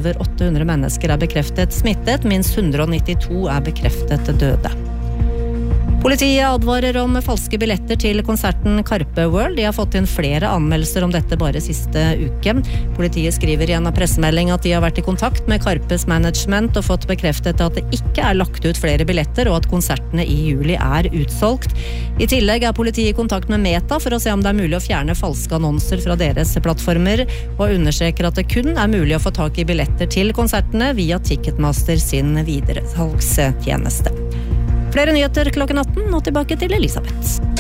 over 800 mennesker bekreftet smittet, minst 192 bekreftet døde. Politiet advarer om falske billetter til konserten Karpe World. De har fått inn flere anmeldelser om dette bare siste uke. Politiet skriver i en pressemelding at de har vært i kontakt med Karpes management og fått bekreftet at det ikke lagt ut flere billetter, og at konsertene i juli utsolgt. I tillegg politiet i kontakt med Meta for å se om det mulig å fjerne falske annonser fra deres plattformer, og understreker at det kun mulig å få tak i billetter til konsertene via Ticketmaster sin videresalgstjeneste. Flere nyheter klokken 18, og tilbake til Elisabeth.